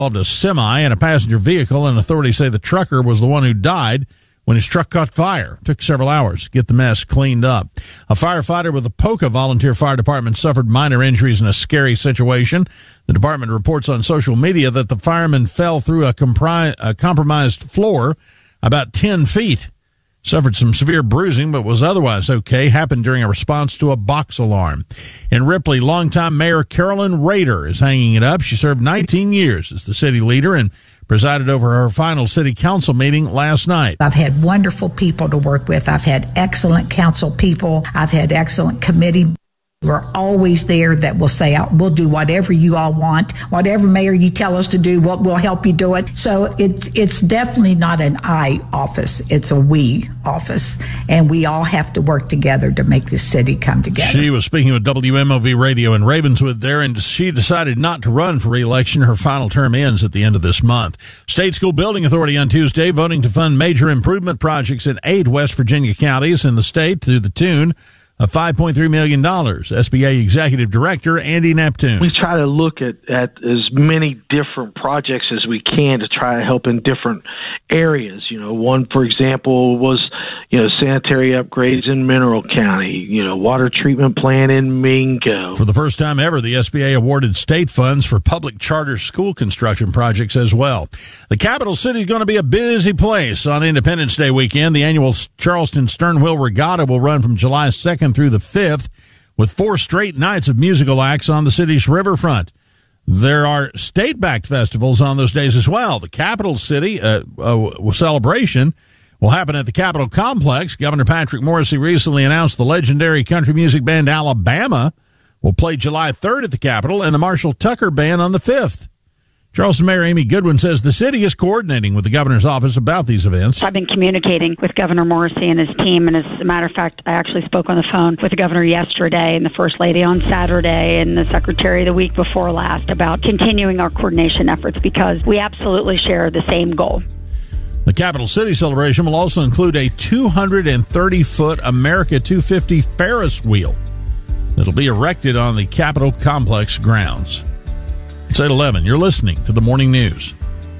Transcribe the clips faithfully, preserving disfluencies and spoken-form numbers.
involved a semi and a passenger vehicle, and authorities say the trucker was the one who died when his truck caught fire. It took several hours to get the mess cleaned up. A firefighter with the Poca Volunteer Fire Department suffered minor injuries in a scary situation. The department reports on social media that the fireman fell through a, compri- a compromised floor about ten feet. Suffered some severe bruising, but was otherwise okay. Happened during a response to a box alarm. In Ripley, longtime Mayor Carolyn Rader is hanging it up. She served nineteen years as the city leader and presided over her final city council meeting last night. I've had wonderful people to work with. I've had excellent council people. I've had excellent committee. We're always there that will say, we'll do whatever you all want. Whatever, Mayor, you tell us to do, we'll, we'll help you do it. So it, it's definitely not an I office. It's a we office. And we all have to work together to make this city come together. She was speaking with W M O V Radio in Ravenswood there, and she decided not to run for re-election. Her final term ends at the end of this month. State School Building Authority on Tuesday voting to fund major improvement projects in eight West Virginia counties in the state to the tune of five point three million dollars. S B A Executive Director Andy Neptune. We try to look at, at as many different projects as we can to try to help in different areas. You know, one, for example, was, you know, sanitary upgrades in Mineral County, you know, water treatment plant in Mingo. For the first time ever, the S B A awarded state funds for public charter school construction projects as well. The capital city is going to be a busy place on Independence Day weekend. The annual Charleston Sternwheel Regatta will run from July second through the fifth, with four straight nights of musical acts on the city's riverfront. There are state-backed festivals on those days as well. The capital city uh, uh, celebration will happen at the Capitol Complex. Governor Patrick Morrisey recently announced the legendary country music band Alabama will play July third at the Capitol, and the Marshall Tucker Band on the fifth. Charleston Mayor Amy Goodwin says the city is coordinating with the governor's office about these events. I've been communicating with Governor Morrisey and his team, and as a matter of fact, I actually spoke on the phone with the governor yesterday and the First Lady on Saturday and the Secretary the week before last about continuing our coordination efforts because we absolutely share the same goal. The Capital City celebration will also include a two hundred thirty foot America two fifty Ferris wheel that'll be erected on the Capitol Complex grounds. It's eight eleven. You're listening to the Morning News.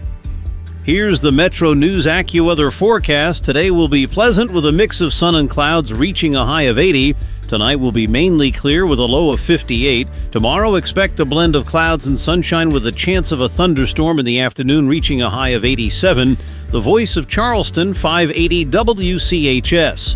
Here's the Metro News AccuWeather forecast. Today will be pleasant with a mix of sun and clouds reaching a high of eighty. Tonight will be mainly clear with a low of fifty-eight. Tomorrow, expect a blend of clouds and sunshine with a chance of a thunderstorm in the afternoon reaching a high of eighty-seven. The Voice of Charleston, five eighty W C H S.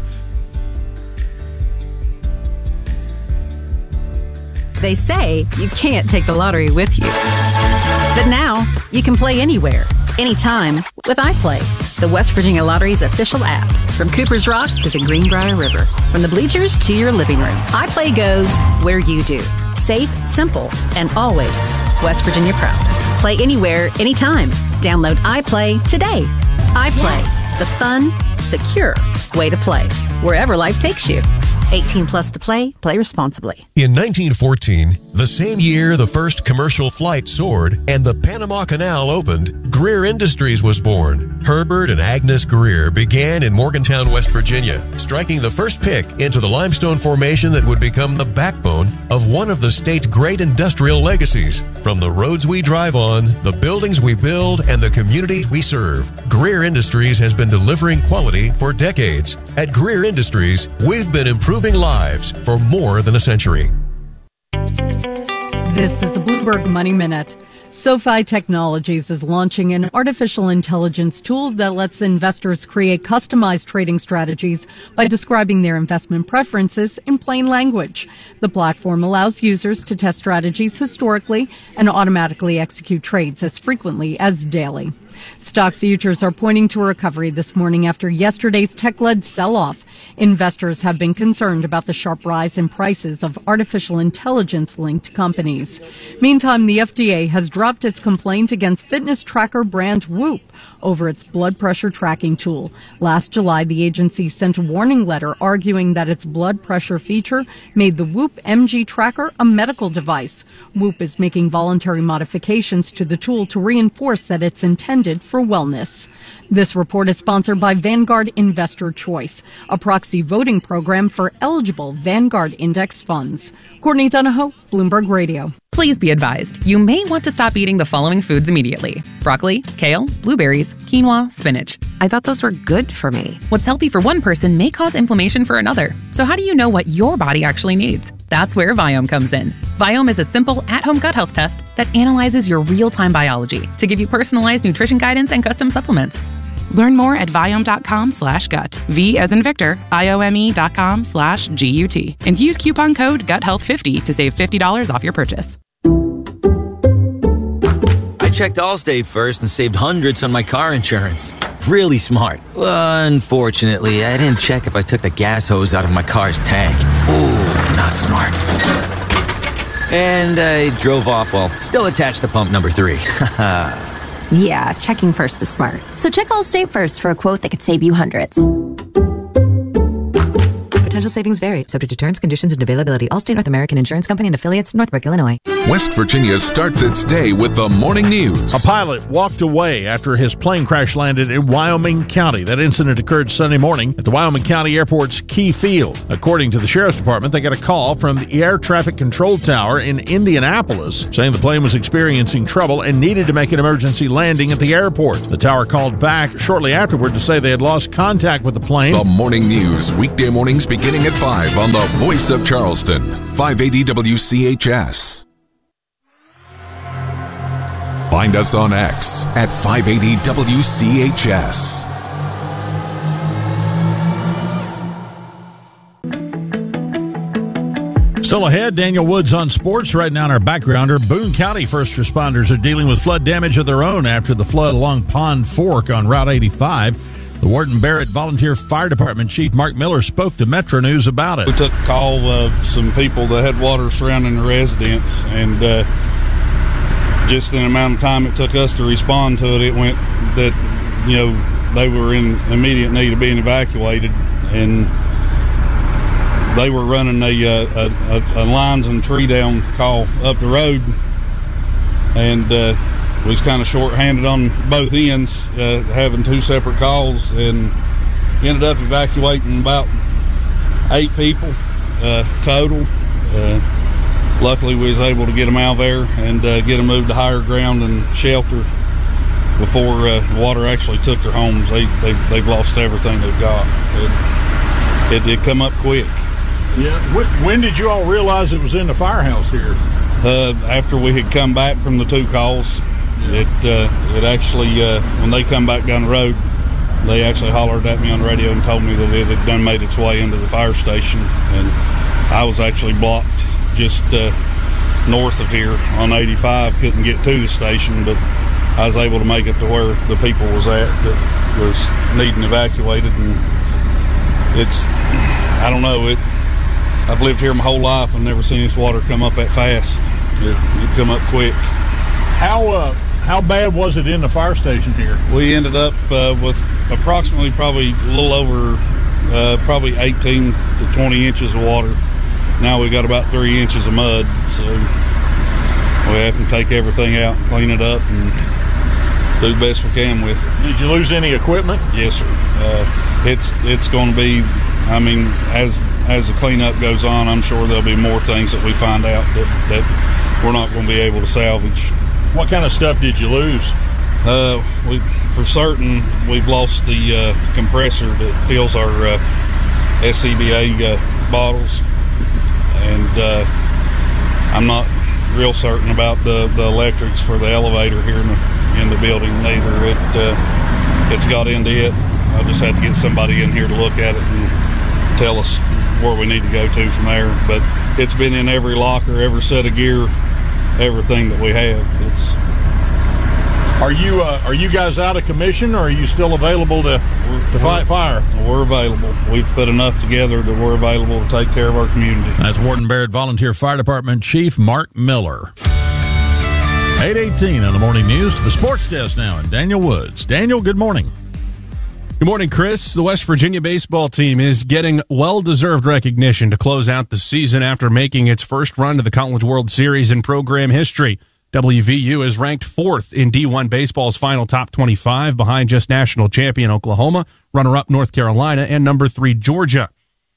They say you can't take the lottery with you. But now, you can play anywhere, anytime with iPlay, the West Virginia Lottery's official app. From Cooper's Rock to the Greenbrier River, from the bleachers to your living room, iPlay goes where you do. Safe, simple, and always West Virginia proud. Play anywhere, anytime. Download iPlay today. iPlay, yes. The fun, secure way to play, wherever life takes you. eighteen plus to play. Play responsibly. In nineteen fourteen, the same year the first commercial flight soared and the Panama Canal opened, Greer Industries was born. Herbert and Agnes Greer began in Morgantown, West Virginia, striking the first pick into the limestone formation that would become the backbone of one of the state's great industrial legacies. From the roads we drive on, the buildings we build, and the communities we serve, Greer Industries has been delivering quality for decades. At Greer Industries, we've been improving lives for more than a century. This is a Bloomberg Money Minute. SoFi Technologies is launching an artificial intelligence tool that lets investors create customized trading strategies by describing their investment preferences in plain language. The platform allows users to test strategies historically and automatically execute trades as frequently as daily. Stock futures are pointing to a recovery this morning after yesterday's tech-led sell-off. Investors have been concerned about the sharp rise in prices of artificial intelligence-linked companies. Meantime, the F D A has dropped its complaint against fitness tracker brand Whoop over its blood pressure tracking tool. Last July, the agency sent a warning letter arguing that its blood pressure feature made the Whoop M G tracker a medical device. Whoop is making voluntary modifications to the tool to reinforce that it's intended intended for wellness. This report is sponsored by Vanguard Investor Choice, a proxy voting program for eligible Vanguard Index funds. Courtney Donahoe, Bloomberg Radio. Please be advised, you may want to stop eating the following foods immediately: broccoli, kale, blueberries, quinoa, spinach. I thought those were good for me. What's healthy for one person may cause inflammation for another. So how do you know what your body actually needs? That's where Viome comes in. Viome is a simple at-home gut health test that analyzes your real-time biology to give you personalized nutrition guidance and custom supplements. Learn more at Viome.com slash gut. V as in Victor, I-O-M-E dot com slash G-U-T. And use coupon code gut health fifty to save fifty dollars off your purchase. I checked Allstate first and saved hundreds on my car insurance. Really smart. Unfortunately, I didn't check if I took the gas hose out of my car's tank. Ooh, not smart. And I drove off while still attached to pump number three. Haha. Yeah, checking first is smart. So check Allstate first for a quote that could save you hundreds. Potential savings vary, subject to terms, conditions, and availability. Allstate North American Insurance Company and affiliates, Northbrook, Illinois. West Virginia starts its day with the morning news. A pilot walked away after his plane crash landed in Wyoming County. That incident occurred Sunday morning at the Wyoming County Airport's Key Field. According to the Sheriff's Department, they got a call from the Air Traffic Control Tower in Indianapolis saying the plane was experiencing trouble and needed to make an emergency landing at the airport. The tower called back shortly afterward to say they had lost contact with the plane. The morning news, weekday mornings beginning at five on the Voice of Charleston, five eighty W C H S. Find us on X at five eighty W C H S. Still ahead, Daniel Woods on sports. Right now in our backgrounder, Boone County first responders are dealing with flood damage of their own after the flood along Pond Fork on Route eighty-five. The Warden Barrett Volunteer Fire Department Chief Mark Miller spoke to Metro News about it. We took a call of some people that had water surrounding the residence, and uh, just in the amount of time it took us to respond to it, it went that, you know, they were in immediate need of being evacuated, and they were running a, a, a, a lines and tree down call up the road, and uh, we was kind of short-handed on both ends, uh, having two separate calls, and ended up evacuating about eight people uh, total. Uh, luckily, we was able to get them out there and uh, get them moved to higher ground and shelter before uh, the water actually took their homes. They, they, they've lost everything they've got. It, it did come up quick. Yeah. When did you all realize it was in the firehouse here? Uh, after we had come back from the two calls. It uh, it actually, uh, when they come back down the road, they actually hollered at me on the radio and told me that it had done made its way into the fire station. And I was actually blocked just uh, north of here on eighty-five, couldn't get to the station, but I was able to make it to where the people was at that was needing evacuated. And it's, I don't know, it. I've lived here my whole life and never seen this water come up that fast. It, it come up quick. How uh, how bad was it in the fire station here? We ended up uh, with approximately probably a little over uh, probably eighteen to twenty inches of water. Now we got about three inches of mud, so we have to take everything out, clean it up, and do the best we can with it. Did you lose any equipment? Yes, sir. Uh, it's it's going to be, I mean, as as the cleanup goes on, I'm sure there'll be more things that we find out that, that we're not going to be able to salvage. What kind of stuff did you lose? Uh, we, for certain, we've lost the uh, compressor that fills our uh, S C B A uh, bottles, and uh, I'm not real certain about the, the electrics for the elevator here in the, in the building either. It, uh, it's got into it. I just had to get somebody in here to look at it and tell us where we need to go to from there. But it's been in every locker, every set of gear, everything that we have. It's. Are you uh, are you guys out of commission, or are you still available to to fight fire? We're available. We've put enough together that we're available to take care of our community. That's Warden Barrett Volunteer Fire Department Chief Mark Miller. eight eighteen on the morning news to the sports desk now, and Daniel Woods. Daniel, good morning. Good morning, Chris. The West Virginia baseball team is getting well-deserved recognition to close out the season after making its first run to the College World Series in program history. W V U is ranked fourth in D one baseball's final top twenty-five, behind just national champion Oklahoma, runner-up North Carolina, and number three Georgia.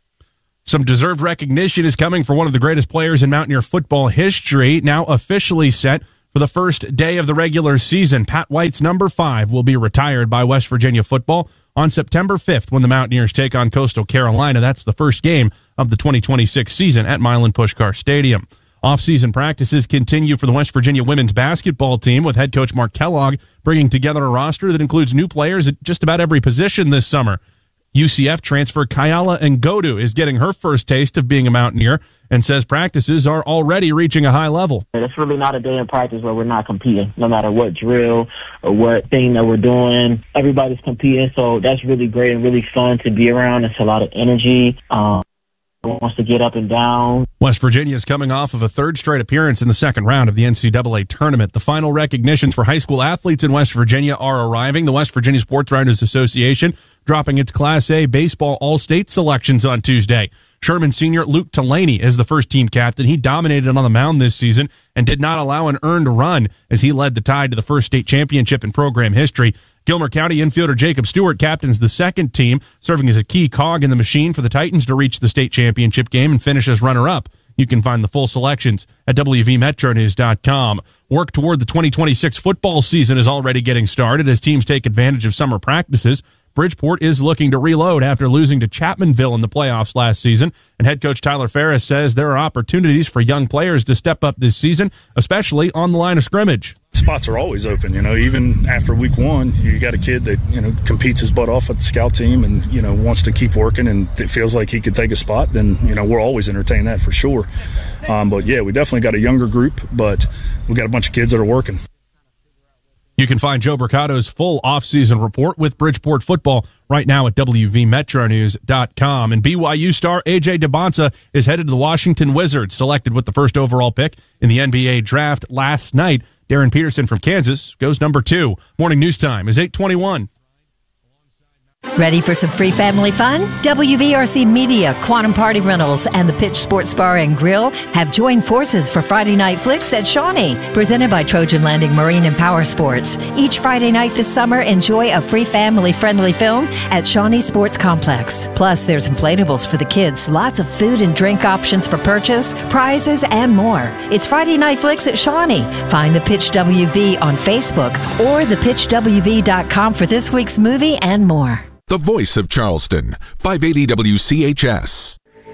Some deserved recognition is coming for one of the greatest players in Mountaineer football history, now officially set for the first day of the regular season. Pat White's number five will be retired by West Virginia football on September fifth when the Mountaineers take on Coastal Carolina. That's the first game of the twenty twenty-six season at Milan Puskar Stadium. Off-season practices continue for the West Virginia women's basketball team, with head coach Mark Kellogg bringing together a roster that includes new players at just about every position this summer. U C F transfer Kayala Ngodu is getting her first taste of being a Mountaineer and says practices are already reaching a high level. It's really not a day in practice where we're not competing, no matter what drill or what thing that we're doing. Everybody's competing, so that's really great and really fun to be around. It's a lot of energy. Um, wants to get up and down. West Virginia is coming off of a third straight appearance in the second round of the N C double A tournament. The final recognitions for high school athletes in West Virginia are arriving. The West Virginia Sports Writers Association dropping its Class A baseball all-state selections on Tuesday. Sherman senior Luke Delaney is the first-team captain. He dominated on the mound this season and did not allow an earned run as he led the Tide to the first state championship in program history. Gilmer County infielder Jacob Stewart captains the second team, serving as a key cog in the machine for the Titans to reach the state championship game and finish as runner-up. You can find the full selections at W V Metro News dot com. Work toward the twenty twenty-six football season is already getting started as teams take advantage of summer practices. Bridgeport is looking to reload after losing to Chapmanville in the playoffs last season, and head coach Tyler Ferris says there are opportunities for young players to step up this season, especially on the line of scrimmage. Spots are always open, you know, even after week one, you got a kid that, you know, competes his butt off at the scout team and, you know, wants to keep working and it feels like he could take a spot, then, you know, we'll always entertain that for sure. Um, but, yeah, we definitely got a younger group, but we got a bunch of kids that are working. You can find Joe Bricato's full offseason report with Bridgeport football right now at W V Metro News dot com. And B Y U star A J DeBonsa is headed to the Washington Wizards, selected with the first overall pick in the N B A draft last night. Darren Peterson from Kansas goes number two. Morning news time is eight twenty-one. Ready for some free family fun? W V R C Media, Quantum Party Rentals, and the Pitch Sports Bar and Grill have joined forces for Friday Night Flicks at Shawnee, presented by Trojan Landing Marine and Power Sports. Each Friday night this summer, enjoy a free family-friendly film at Shawnee Sports Complex. Plus, there's inflatables for the kids, lots of food and drink options for purchase, prizes, and more. It's Friday Night Flicks at Shawnee. Find the Pitch W V on Facebook or the pitch w v dot com for this week's movie and more. The voice of Charleston, five eighty W C H S.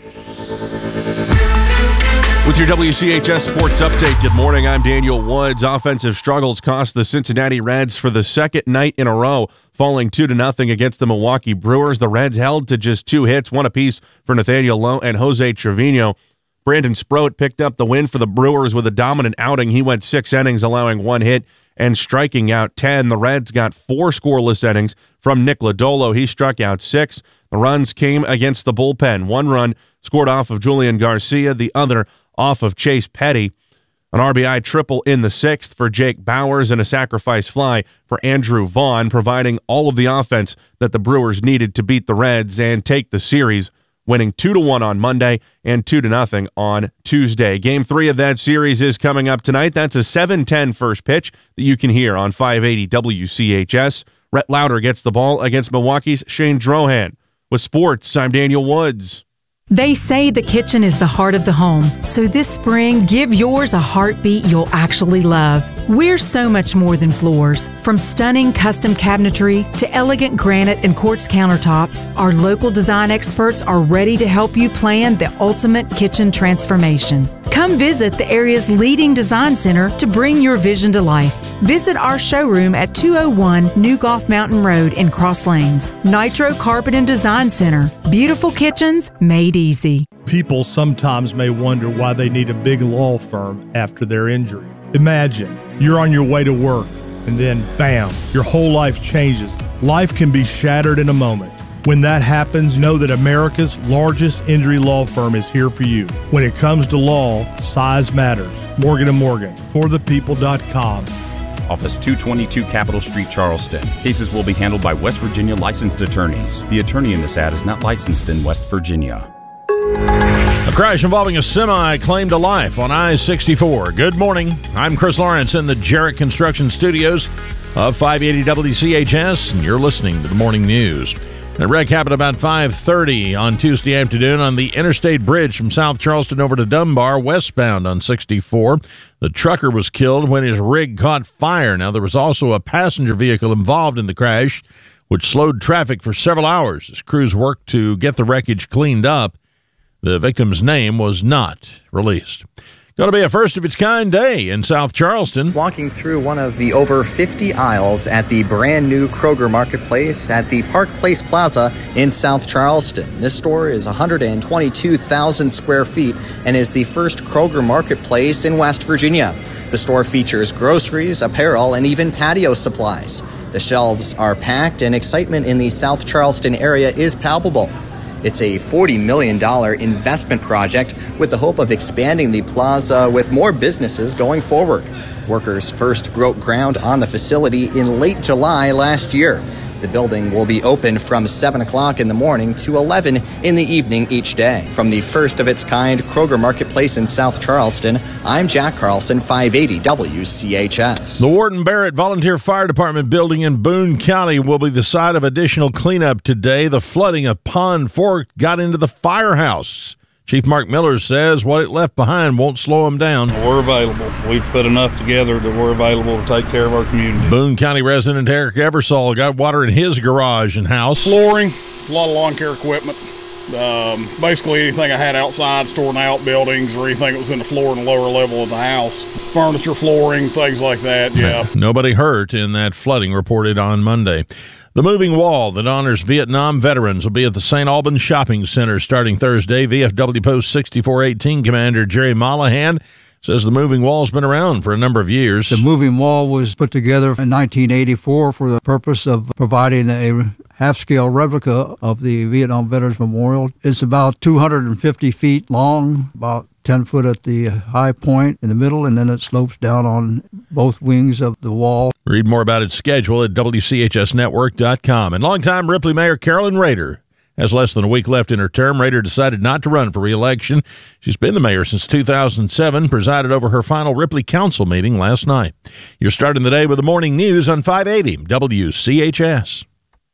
With your W C H S Sports Update, good morning. I'm Daniel Woods. Offensive struggles cost the Cincinnati Reds for the second night in a row, falling two to nothing against the Milwaukee Brewers. The Reds held to just two hits, one apiece for Nathaniel Lowe and Jose Trevino. Brandon Sproat picked up the win for the Brewers with a dominant outing. He went six innings, allowing one hit and striking out ten. The Reds got four scoreless innings from Nick Lodolo. He struck out six. The runs came against the bullpen. One run scored off of Julian Garcia, the other off of Chase Petty. An R B I triple in the sixth for Jake Bowers and a sacrifice fly for Andrew Vaughn, providing all of the offense that the Brewers needed to beat the Reds and take the series, winning two to one on Monday and two to nothing on Tuesday. Game three of that series is coming up tonight. That's a seven ten first pitch that you can hear on five eighty W C H S. Rhett Lauder gets the ball against Milwaukee's Shane Drohan. With sports, I'm Daniel Woods. They say the kitchen is the heart of the home, so this spring, give yours a heartbeat you'll actually love. We're so much more than floors. From stunning custom cabinetry to elegant granite and quartz countertops, our local design experts are ready to help you plan the ultimate kitchen transformation. Come visit the area's leading design center to bring your vision to life. Visit our showroom at two oh one New Golf Mountain Road in Cross Lanes. Nitro Carpet and Design Center. Beautiful kitchens made easy. People sometimes may wonder why they need a big law firm after their injury. Imagine you're on your way to work and then bam, your whole life changes. Life can be shattered in a moment. When that happens, know that America's largest injury law firm is here for you. When it comes to law, size matters. Morgan and Morgan, for the people dot com. Office two twenty-two Capitol Street, Charleston. Cases will be handled by West Virginia licensed attorneys. The attorney in this ad is not licensed in West Virginia. A crash involving a semi claimed to life on I sixty-four. Good morning. I'm Chris Lawrence in the Jarrett Construction Studios of five eighty W C H S, and you're listening to the morning news. The wreck happened about five thirty on Tuesday afternoon on the interstate bridge from South Charleston over to Dunbar, westbound on sixty-four. The trucker was killed when his rig caught fire. Now, there was also a passenger vehicle involved in the crash, which slowed traffic for several hours as crews worked to get the wreckage cleaned up. The victim's name was not released. Going to be a first-of-its-kind day in South Charleston. Walking through one of the over fifty aisles at the brand-new Kroger Marketplace at the Park Place Plaza in South Charleston. This store is one hundred twenty-two thousand square feet and is the first Kroger Marketplace in West Virginia. The store features groceries, apparel, and even patio supplies. The shelves are packed, and excitement in the South Charleston area is palpable. It's a forty million dollars investment project with the hope of expanding the plaza with more businesses going forward. Workers first broke ground on the facility in late July last year. The building will be open from seven o'clock in the morning to eleven in the evening each day. From the first of its kind Kroger Marketplace in South Charleston, I'm Jack Carlson, five eighty W C H S. The Wharton Barrett Volunteer Fire Department building in Boone County will be the site of additional cleanup today. The flooding of Pond Fork got into the firehouse. Chief Mark Miller says what it left behind won't slow them down. We're available. We've put enough together that we're available to take care of our community. Boone County resident Eric Eversole got water in his garage and house. Flooring, a lot of lawn care equipment. Um, basically anything I had outside, storing out buildings, or anything that was in the floor and the lower level of the house. Furniture, flooring, things like that, yeah. Nobody hurt in that flooding reported on Monday. The moving wall that honors Vietnam veterans will be at the Saint Albans Shopping Center starting Thursday. V F W Post sixty-four eighteen Commander Jerry Mollahan says the moving wall's been around for a number of years. The moving wall was put together in nineteen eighty-four for the purpose of providing a half-scale replica of the Vietnam Veterans Memorial. It's about two hundred fifty feet long, about ten foot at the high point in the middle, and then it slopes down on both wings of the wall. Read more about its schedule at W C H S network dot com. And longtime Ripley Mayor Carolyn Rader has less than a week left in her term. Rader decided not to run for re-election. She's been the mayor since two thousand seven, presided over her final Ripley Council meeting last night. You're starting the day with the morning news on five eighty W C H S.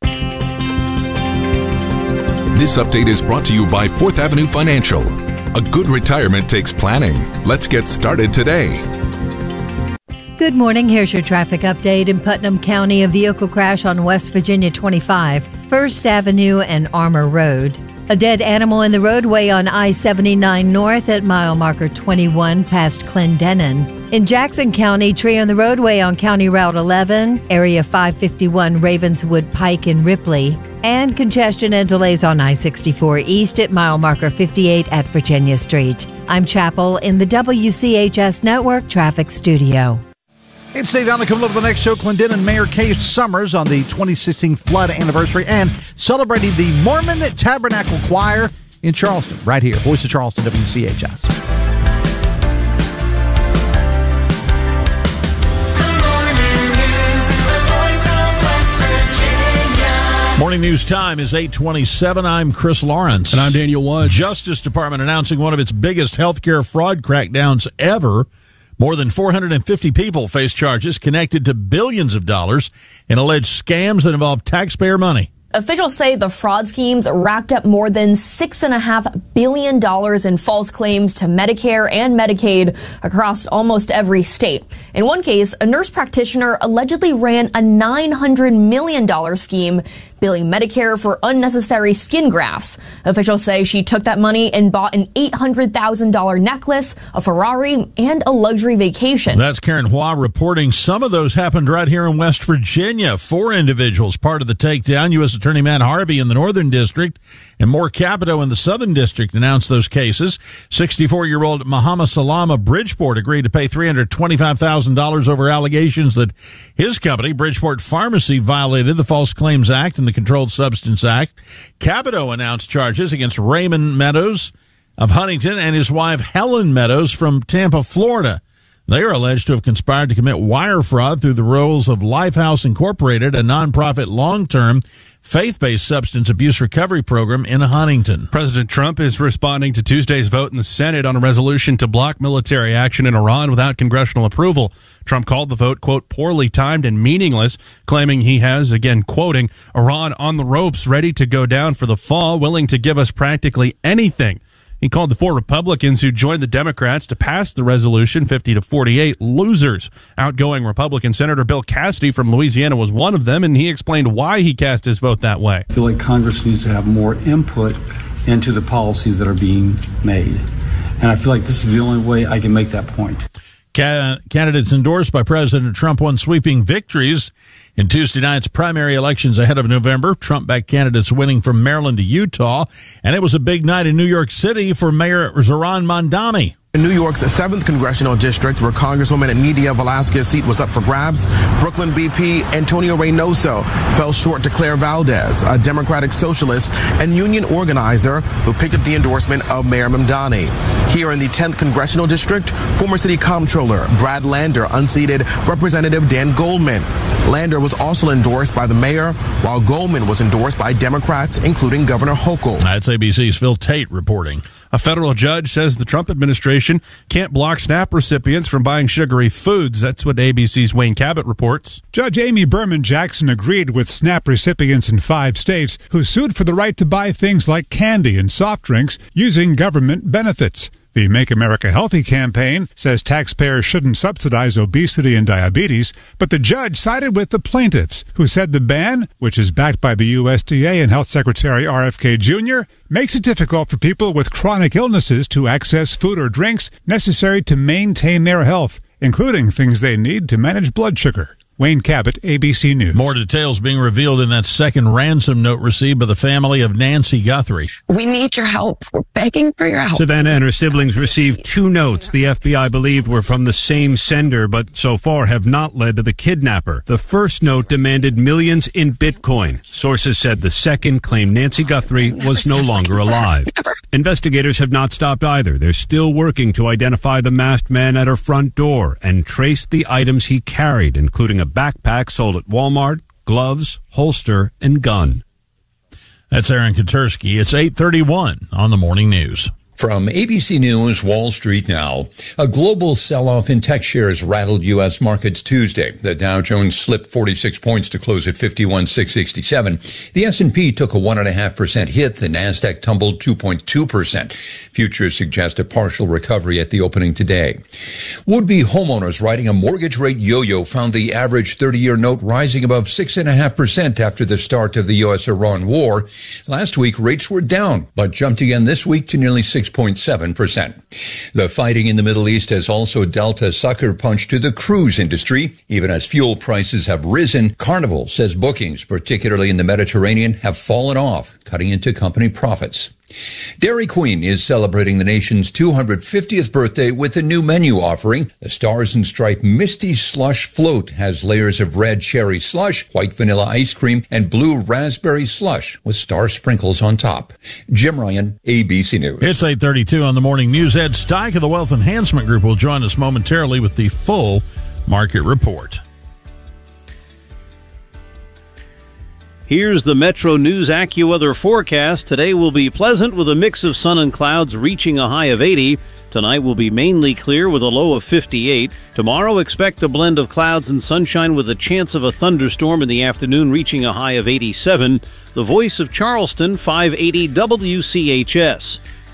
This update is brought to you by Fourth Avenue Financial. A good retirement takes planning. Let's get started today. Good morning. Here's your traffic update. In Putnam County, a vehicle crash on West Virginia twenty-five, First Avenue and Armour Road. A dead animal in the roadway on I seventy-nine North at mile marker twenty-one past Clendenin. In Jackson County, tree on the roadway on County Route eleven, area five fifty-one Ravenswood Pike in Ripley. And congestion and delays on I sixty-four East at mile marker fifty-eight at Virginia Street. I'm Chapel in the W C H S Network Traffic Studio. It's Dave Allen coming up with the next show. Clendenin Mayor Kay Summers on the twenty sixteen flood anniversary and celebrating the Mormon Tabernacle Choir in Charleston. Right here, Voice of Charleston, W C H S. Morning news time is eight twenty-seven. I'm Chris Lawrence. And I'm Daniel Woods. Justice Department announcing one of its biggest healthcare fraud crackdowns ever. More than four hundred fifty people face charges connected to billions of dollars in alleged scams that involve taxpayer money. Officials say the fraud schemes racked up more than six point five billion dollars in false claims to Medicare and Medicaid across almost every state. In one case, a nurse practitioner allegedly ran a nine hundred million dollars scheme billing Medicare for unnecessary skin grafts. Officials say she took that money and bought an eight hundred thousand dollars necklace, a Ferrari, and a luxury vacation. That's Karen Hua reporting. Some of those happened right here in West Virginia. Four individuals part of the takedown. U S Attorney Matt Harvey in the Northern District and Moore Capito in the Southern District announced those cases. sixty-four-year-old Muhammad Salam of Bridgeport agreed to pay three hundred twenty-five thousand dollars over allegations that his company, Bridgeport Pharmacy, violated the False Claims Act and the Controlled Substance Act. Capito announced charges against Raymond Meadows of Huntington and his wife Helen Meadows from Tampa, Florida. They are alleged to have conspired to commit wire fraud through the roles of Lifehouse Incorporated, a nonprofit long-term faith-based substance abuse recovery program in Huntington. President Trump is responding to Tuesday's vote in the Senate on a resolution to block military action in Iran without congressional approval. Trump called the vote, quote, poorly timed and meaningless, claiming he has, again quoting, Iran on the ropes, ready to go down for the fall, willing to give us practically anything. He called the four Republicans who joined the Democrats to pass the resolution fifty to forty-eight losers. Outgoing Republican Senator Bill Cassidy from Louisiana was one of them, and he explained why he cast his vote that way. I feel like Congress needs to have more input into the policies that are being made. And I feel like this is the only way I can make that point. Candidates endorsed by President Trump won sweeping victories in Tuesday night's primary elections ahead of November. Trump-backed candidates winning from Maryland to Utah, and it was a big night in New York City for Mayor Zohran Mamdani. In New York's seventh Congressional District, where Congresswoman Nydia Velázquez's seat was up for grabs, Brooklyn B P Antonio Reynoso fell short to Claire Valdez, a Democratic socialist and union organizer who picked up the endorsement of Mayor Mamdani. Here in the tenth Congressional District, former City Comptroller Brad Lander unseated Representative Dan Goldman. Lander was also endorsed by the mayor, while Goldman was endorsed by Democrats, including Governor Hochul. That's A B C's Phil Tate reporting. A federal judge says the Trump administration can't block SNAP recipients from buying sugary foods. That's what A B C's Wayne Cabot reports. Judge Amy Berman Jackson agreed with SNAP recipients in five states who sued for the right to buy things like candy and soft drinks using government benefits. The Make America Healthy campaign says taxpayers shouldn't subsidize obesity and diabetes, but the judge sided with the plaintiffs, who said the ban, which is backed by the U S D A and Health Secretary R F K Junior, makes it difficult for people with chronic illnesses to access food or drinks necessary to maintain their health, including things they need to manage blood sugar. Wayne Cabot, A B C News. More details being revealed in that second ransom note received by the family of Nancy Guthrie. We need your help. We're begging for your help. Savannah and her siblings received two notes the F B I believed were from the same sender, but so far have not led to the kidnapper. The first note demanded millions in Bitcoin. Sources said the second claimed Nancy Guthrie was no longer alive. Never. Investigators have not stopped either. They're still working to identify the masked man at her front door and trace the items he carried, including a backpack sold at Walmart, gloves, holster, and gun. That's Aaron Katursky. It's eight thirty-one on the Morning News. From A B C News, Wall Street now. A global sell-off in tech shares rattled U S markets Tuesday. The Dow Jones slipped forty-six points to close at fifty-one thousand six hundred sixty-seven. The S and P took a one point five percent hit. The Nasdaq tumbled two point two percent. Futures suggest a partial recovery at the opening today. Would-be homeowners riding a mortgage rate yo-yo found the average thirty-year note rising above six point five percent after the start of the U S Iran war. Last week, rates were down, but jumped again this week to nearly six point seven percent. The fighting in the Middle East has also dealt a sucker punch to the cruise industry. Even as fuel prices have risen, Carnival says bookings, particularly in the Mediterranean, have fallen off, cutting into company profits. Dairy Queen is celebrating the nation's two hundred fiftieth birthday with a new menu offering. The Stars and Stripe Misty Slush Float has layers of red cherry slush, white vanilla ice cream, and blue raspberry slush with star sprinkles on top. Jim Ryan, A B C News. It's eight thirty-two on the Morning News. Ed Steik of the Wealth Enhancement Group will join us momentarily with the full market report. Here's the Metro News AccuWeather forecast. Today will be pleasant with a mix of sun and clouds reaching a high of eighty. Tonight will be mainly clear with a low of fifty-eight. Tomorrow expect a blend of clouds and sunshine with a chance of a thunderstorm in the afternoon reaching a high of eighty-seven. The Voice of Charleston, five eighty W C H S.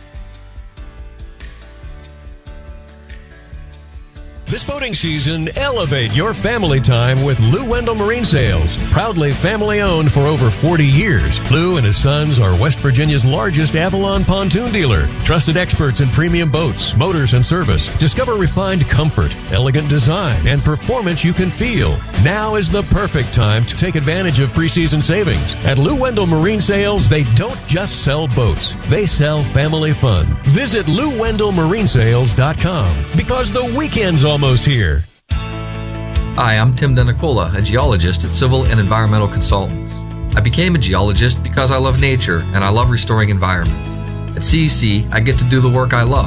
This boating season, elevate your family time with Lou Wendell Marine Sales. Proudly family-owned for over forty years, Lou and his sons are West Virginia's largest Avalon pontoon dealer. Trusted experts in premium boats, motors, and service. Discover refined comfort, elegant design, and performance you can feel. Now is the perfect time to take advantage of preseason savings. At Lou Wendell Marine Sales, they don't just sell boats. They sell family fun. Visit Lou Wendell Marine Sales dot com because the weekend's all almost here. Hi, I'm Tim Denicola, a geologist at Civil and Environmental Consultants. I became a geologist because I love nature and I love restoring environments. At C E C, I get to do the work I love.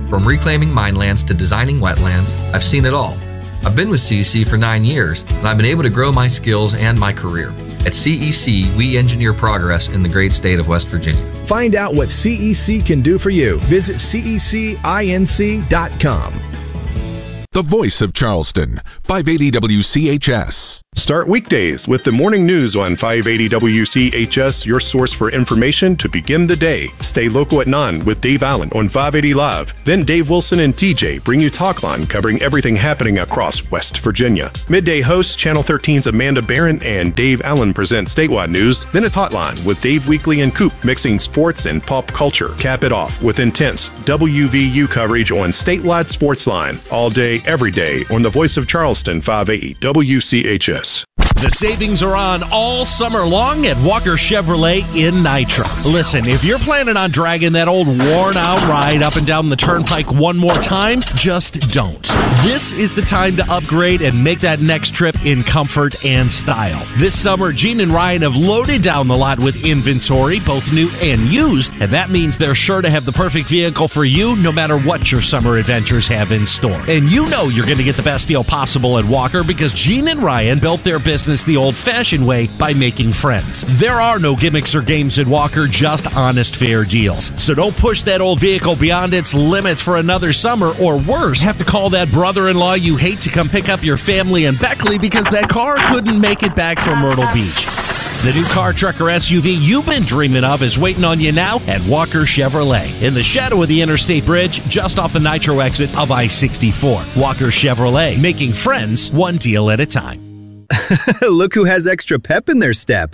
From reclaiming minelands to designing wetlands, I've seen it all. I've been with C E C for nine years, and I've been able to grow my skills and my career. At C E C, we engineer progress in the great state of West Virginia. Find out what C E C can do for you. Visit C E C inc dot com. The voice of Charleston, five eighty W C H S. Start weekdays with the morning news on five eighty W C H S, your source for information to begin the day. Stay local at nine with Dave Allen on five eighty Live. Then Dave Wilson and T J bring you Talkline, covering everything happening across West Virginia. Midday hosts Channel thirteen's Amanda Barron and Dave Allen present statewide news. Then it's Hotline with Dave Weekly and Coop, mixing sports and pop culture. Cap it off with intense W V U coverage on statewide sports line. All day, every day on the voice of Charleston, five eighty W C H S. The savings are on all summer long at Walker Chevrolet in Nitro. Listen, if you're planning on dragging that old worn-out ride up and down the turnpike one more time, just don't. This is the time to upgrade and make that next trip in comfort and style. This summer, Gene and Ryan have loaded down the lot with inventory, both new and used, and that means they're sure to have the perfect vehicle for you no matter what your summer adventures have in store. And you know you're going to get the best deal possible at Walker because Gene and Ryan built their business the old-fashioned way by making friends. There are no gimmicks or games at Walker, just honest, fair deals. So don't push that old vehicle beyond its limits for another summer, or worse, have to call that brother-in-law you hate to come pick up your family in Beckley because that car couldn't make it back from Myrtle Beach. The new car, truck, or S U V you've been dreaming of is waiting on you now at Walker Chevrolet in the shadow of the Interstate Bridge, just off the Nitro exit of I sixty-four. Walker Chevrolet, making friends one deal at a time. Look who has extra pep in their step.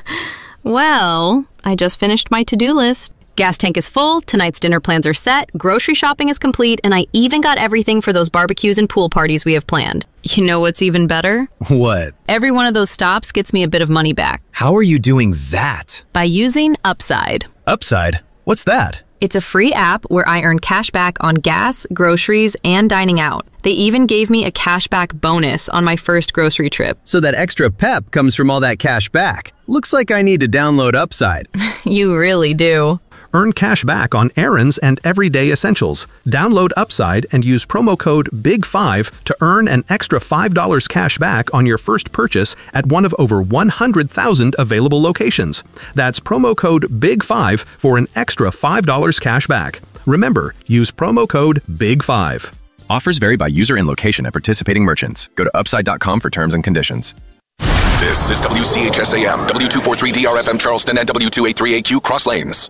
Well, I just finished my to-do list. Gas tank is full, tonight's dinner plans are set, grocery shopping is complete, and I even got everything for those barbecues and pool parties we have planned. You know what's even better? What? Every one of those stops gets me a bit of money back. How are you doing that? By using Upside. Upside? What's that? It's a free app where I earn cash back on gas, groceries, and dining out. They even gave me a cashback bonus on my first grocery trip. So that extra pep comes from all that cash back. Looks like I need to download Upside. You really do. Earn cash back on errands and everyday essentials. Download Upside and use promo code big five to earn an extra five dollars cash back on your first purchase at one of over one hundred thousand available locations. That's promo code big five for an extra five dollars cash back. Remember, use promo code big five. Offers vary by user and location at participating merchants. Go to upside dot com for terms and conditions. This is W C H S A M, W two forty-three D R F M Charleston, and W two eighty-three A Q Cross Lanes.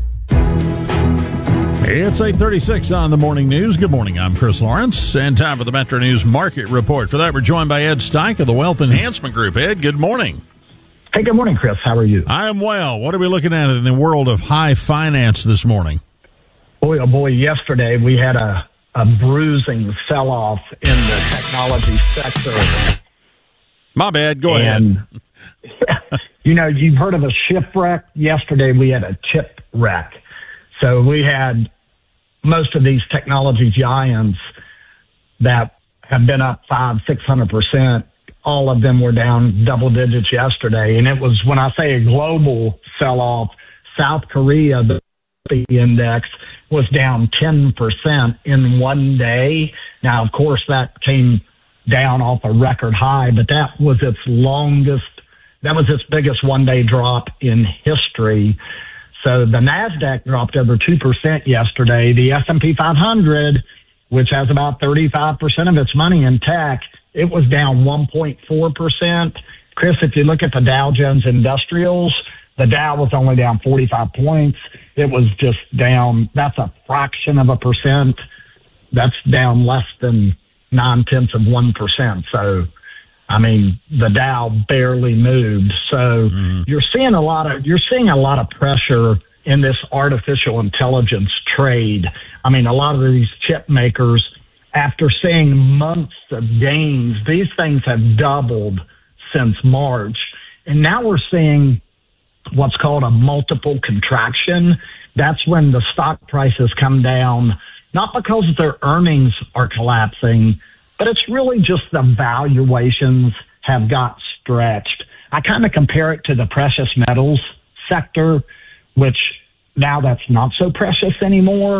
It's eight thirty-six on the morning news. Good morning, I'm Chris Lawrence, and time for the Metro News Market Report. For that, we're joined by Ed Steich of the Wealth Enhancement Group. Ed, good morning. Hey, good morning, Chris. How are you? I am well. What are we looking at in the world of high finance this morning? Boy, oh boy, yesterday we had a, a bruising sell-off in the technology sector. My bad. Go and, ahead. You know, you've heard of a shipwreck. Yesterday we had a chip wreck. So we had most of these technology giants that have been up five, six hundred percent. All of them were down double digits yesterday. And it was, when I say a global sell-off, South Korea, the index was down ten percent in one day. Now, of course, that came down off a record high, but that was its longest, that was its biggest one-day drop in history. So the NASDAQ dropped over two percent yesterday. The S and P five hundred, which has about thirty-five percent of its money in tech, it was down one point four percent. Chris, if you look at the Dow Jones Industrials, the Dow was only down forty-five points. It was just down, that's a fraction of a percent. That's down less than nine-tenths of one percent. So, I mean, the Dow barely moved. So mm-hmm. you're seeing a lot of you're seeing a lot of pressure in this artificial intelligence trade. I mean, a lot of these chip makers, after seeing months of gains, these things have doubled since March. And now we're seeing what's called a multiple contraction. That's when the stock prices come down, not because their earnings are collapsing, but it's really just the valuations have got stretched. I kind of compare it to the precious metals sector, which now that's not so precious anymore.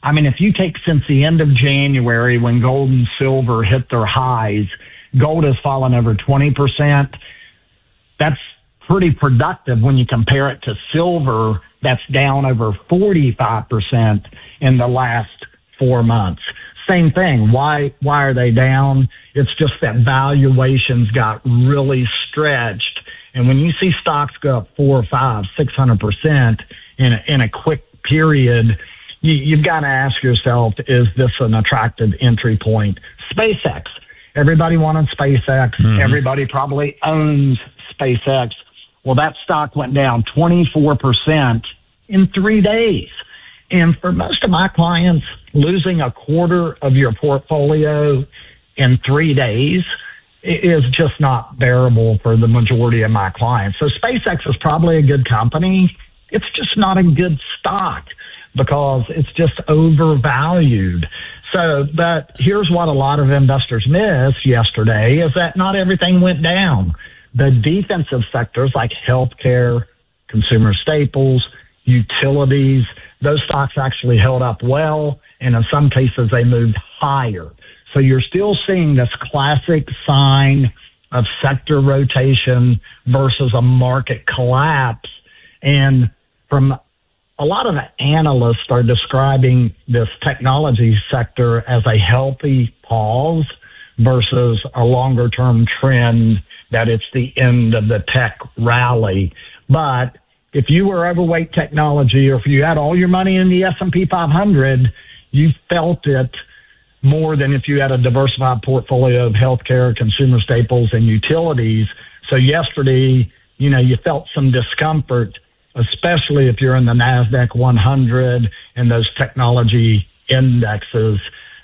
I mean, if you take since the end of January when gold and silver hit their highs, gold has fallen over twenty percent. That's pretty productive when you compare it to silver that's down over forty-five percent in the last four months. Same thing. Why, why are they down? It's just that valuations got really stretched. And when you see stocks go up four, five, six hundred percent in a, in a quick period, you, you've got to ask yourself, is this an attractive entry point? SpaceX. Everybody wanted SpaceX. Mm-hmm. Everybody probably owns SpaceX. Well, that stock went down twenty-four percent in three days. And for most of my clients, losing a quarter of your portfolio in three days is just not bearable for the majority of my clients. So SpaceX is probably a good company. It's just not a good stock because it's just overvalued. So, but here's what a lot of investors missed yesterday is that not everything went down. The defensive sectors like healthcare, consumer staples, utilities, those stocks actually held up well, and in some cases they moved higher. So you're still seeing this classic sign of sector rotation versus a market collapse. And from a lot of the analysts are describing this technology sector as a healthy pause versus a longer term trend that it's the end of the tech rally. But if you were overweight technology or if you had all your money in the S and P five hundred, you felt it more than if you had a diversified portfolio of healthcare, consumer staples, and utilities. So yesterday, you know, you felt some discomfort, especially if you're in the NASDAQ one hundred and those technology indexes.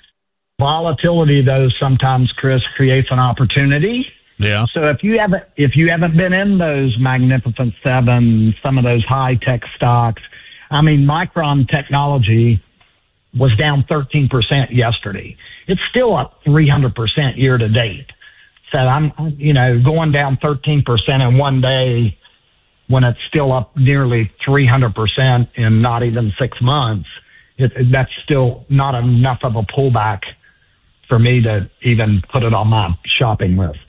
Volatility, though, sometimes, Chris, creates an opportunity. Yeah. So if you haven't if you haven't been in those Magnificent Seven, some of those high tech stocks, I mean, Micron Technology was down thirteen percent yesterday. It's still up three hundred percent year to date. So I'm, you know, going down thirteen percent in one day when it's still up nearly three hundred percent in not even six months. It, that's still not enough of a pullback for me to even put it on my shopping list.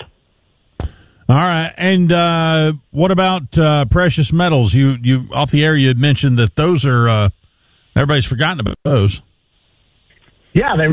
All right, and uh, what about uh, precious metals? You, you off the air, you had mentioned that those are uh, everybody's forgotten about those. Yeah, they.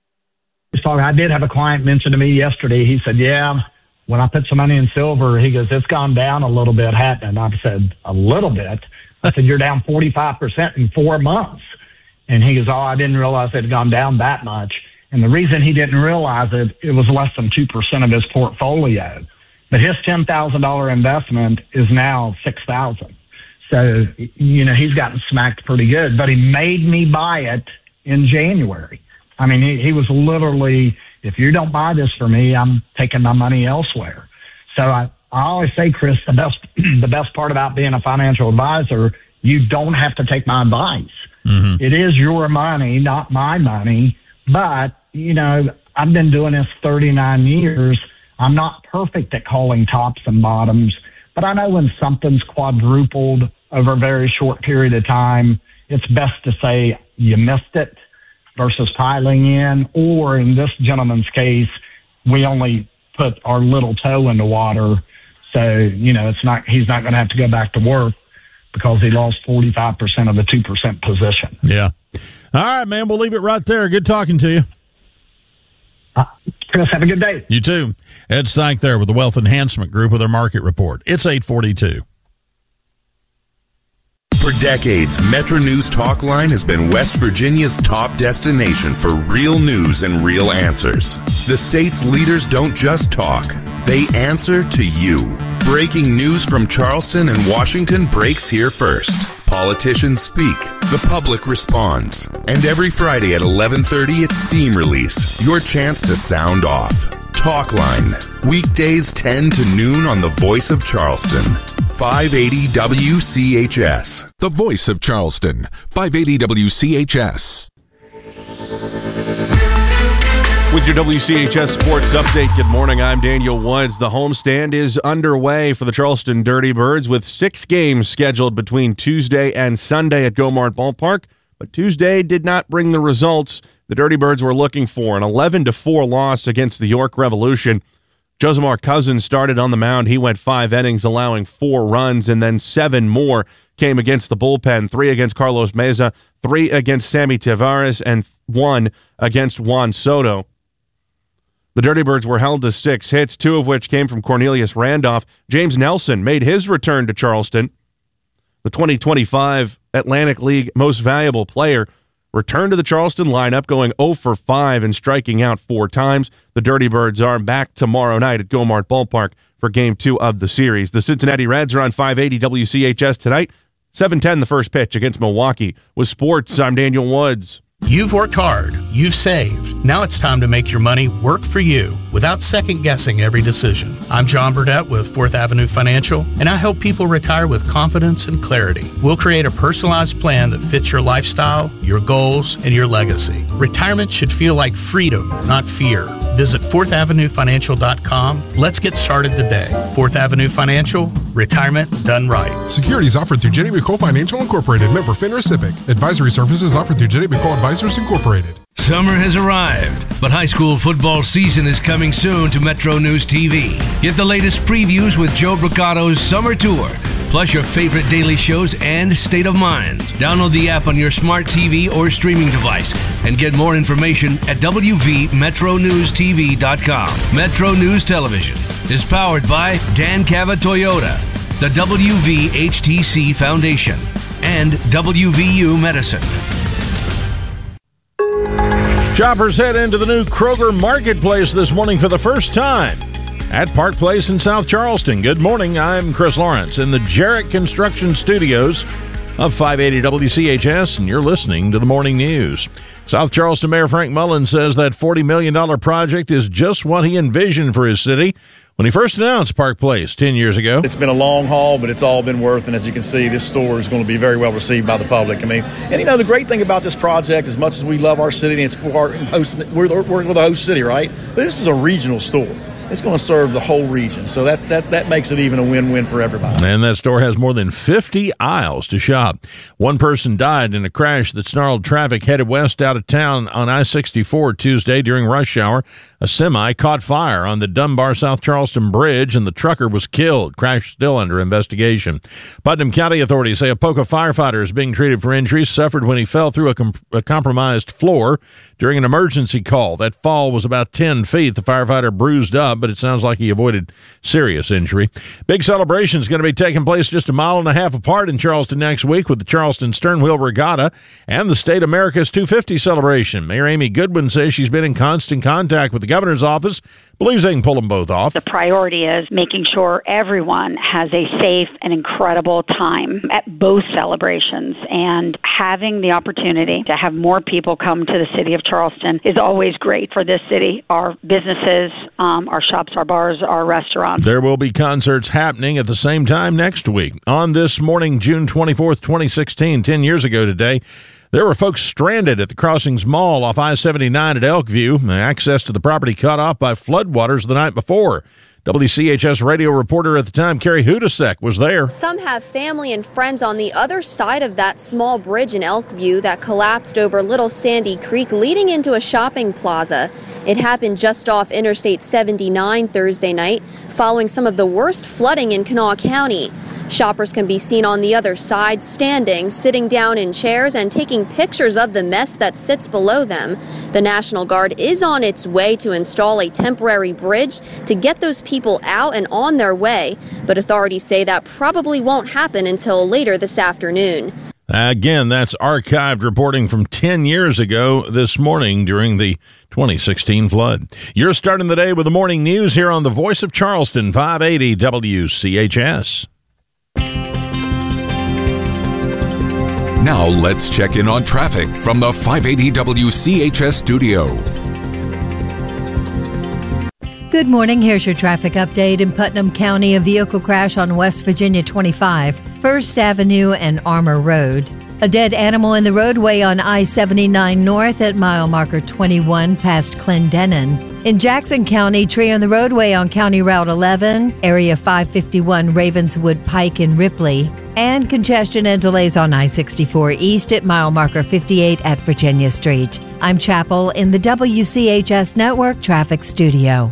I did have a client mention to me yesterday. He said, "Yeah, when I put some money in silver, he goes, it's gone down a little bit, hadn't it?" And I said, "A little bit." I said, "You're down forty-five percent in four months." And he goes, "Oh, I didn't realize it had gone down that much." And the reason he didn't realize it, it was less than two percent of his portfolio. But his ten thousand dollars investment is now six thousand dollars. So, you know, he's gotten smacked pretty good. But he made me buy it in January. I mean, he, he was literally, if you don't buy this for me, I'm taking my money elsewhere. So I, I always say, Chris, the best the best part about being a financial advisor, you don't have to take my advice. Mm-hmm. It is your money, not my money. But, you know, I've been doing this thirty-nine years. I'm not perfect at calling tops and bottoms, but I know when something's quadrupled over a very short period of time, it's best to say you missed it versus piling in. Or in this gentleman's case, we only put our little toe in the water. So, you know, it's not, he's not going to have to go back to work because he lost forty-five percent of the two percent position. Yeah. All right, man, we'll leave it right there. Good talking to you. Uh, Chris, have a good day. You too. Ed Steink there with the Wealth Enhancement Group with their market report. It's eight forty-two. For decades, Metro News Talkline has been West Virginia's top destination for real news and real answers. The state's leaders don't just talk, they answer to you. Breaking news from Charleston and Washington breaks here first. Politicians speak, the public responds. And every Friday at eleven thirty, it's Steam Release, your chance to sound off. Talkline, weekdays ten to noon on the Voice of Charleston. five eighty W C H S. The Voice of Charleston, five eighty W C H S. With your W C H S Sports Update, good morning. I'm Daniel Woods. The homestand is underway for the Charleston Dirty Birds with six games scheduled between Tuesday and Sunday at Gomart Ballpark. but Tuesday did not bring the results the Dirty Birds were looking for. An eleven to four loss against the York Revolution. Josimar Cousins started on the mound. He went five innings, allowing four runs, and then seven more came against the bullpen. Three against Carlos Meza, three against Sammy Tavares, and one against Juan Soto. The Dirty Birds were held to six hits, two of which came from Cornelius Randolph. James Nelson made his return to Charleston. The twenty twenty-five Atlantic League Most Valuable Player returned to the Charleston lineup, going oh for five and striking out four times. The Dirty Birds are back tomorrow night at Gomart Ballpark for Game two of the series. The Cincinnati Reds are on five eighty W C H S tonight. seven ten the first pitch against Milwaukee. With sports, I'm Daniel Woods. You've worked hard. You've saved. Now it's time to make your money work for you without second-guessing every decision. I'm John Burdett with Fourth Avenue Financial, and I help people retire with confidence and clarity. We'll create a personalized plan that fits your lifestyle, your goals, and your legacy. Retirement should feel like freedom, not fear. Visit fourth avenue financial dot com. Let's get started today. Fourth Avenue Financial, retirement done right. Securities offered through Jenny McCole Financial Incorporated, member FINRA SIPC. Advisory services offered through Jenny McCole Advisors Incorporated. Summer has arrived, but high school football season is coming soon to Metro News T V. Get the latest previews with Joe Bricato's Summer Tour, plus your favorite daily shows and State of Mind. Download the app on your smart T V or streaming device and get more information at w v metro news t v dot com. Metro News Television is powered by Dan Cava Toyota, the W V H T C Foundation, and W V U Medicine. Shoppers head into the new Kroger Marketplace this morning for the first time at Park Place in South Charleston. Good morning. I'm Chris Lawrence in the Jarrett Construction Studios of five eighty W C H S, and you're listening to the Morning News. South Charleston Mayor Frank Mullins says that forty million dollars project is just what he envisioned for his city when he first announced Park Place ten years ago. It's been a long haul, but it's all been worth, and as you can see, this store is going to be very well received by the public. I mean, and you know, the great thing about this project, as much as we love our city, and it's for our host, we're the, we're the host city, right? But this is a regional store. It's going to serve the whole region, so that, that, that makes it even a win-win for everybody. And that store has more than fifty aisles to shop. One person died in a crash that snarled traffic headed west out of town on I sixty-four Tuesday during rush hour. A semi caught fire on the Dunbar South Charleston Bridge, and the trucker was killed. Crash still under investigation. Putnam County authorities say a Poca firefighter is being treated for injuries suffered when he fell through a, comp- a compromised floor during an emergency call. That fall was about ten feet. The firefighter bruised up, but it sounds like he avoided serious injury. Big celebration is going to be taking place just a mile and a half apart in Charleston next week with the Charleston Sternwheel Regatta and the State America's two fifty celebration. Mayor Amy Goodwin says she's been in constant contact with the governor's office, believes they can pull them both off. The priority is making sure everyone has a safe and incredible time at both celebrations, and having the opportunity to have more people come to the city of Charleston is always great for this city, our businesses, um, our shops, our bars, our restaurants. There will be concerts happening at the same time next week. On this morning, June twenty-fourth, twenty sixteen, ten years ago today, there were folks stranded at the Crossings Mall off I seventy-nine at Elkview, access to the property cut off by floodwaters the night before. W C H S radio reporter at the time, Carrie Hudasek, was there. Some have family and friends on the other side of that small bridge in Elkview that collapsed over Little Sandy Creek, leading into a shopping plaza. It happened just off Interstate seventy-nine Thursday night, following some of the worst flooding in Kanawha County. Shoppers can be seen on the other side, standing, sitting down in chairs, and taking pictures of the mess that sits below them. The National Guard is on its way to install a temporary bridge to get those people out and on their way, but authorities say that probably won't happen until later this afternoon. Again, that's archived reporting from ten years ago this morning during the twenty sixteen flood. You're starting the day with the morning news here on the Voice of Charleston, five eighty W C H S. Now let's check in on traffic from the five eighty W C H S studio. Good morning. Here's your traffic update. In Putnam County, a vehicle crash on West Virginia twenty-five, First Avenue and Armour Road. A dead animal in the roadway on I seventy-nine North at mile marker twenty-one past Clendenin. In Jackson County, tree on the roadway on County Route eleven, Area five fifty-one Ravenswood Pike in Ripley. And congestion and delays on I sixty-four East at mile marker fifty-eight at Virginia Street. I'm Chapel in the W C H S Network Traffic Studio.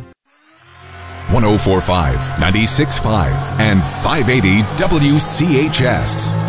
one oh four point five, ninety-six point five, and five eighty W C H S.